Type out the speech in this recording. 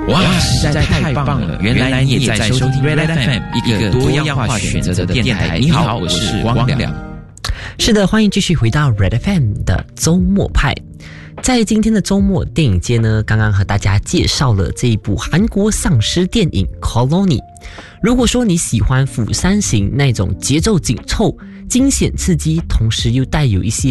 哇，实在太棒了！原来你也在收听 Red FM， 一个多样化选择的电台。你好，我是光良。 是的，欢迎继续回到 Red FM 的周末派。在今天的周末电影街呢，刚刚和大家介绍了这一部韩国丧尸电影 Colony。如果说你喜欢釜山行那种节奏紧凑、惊险刺激，同时又带有一些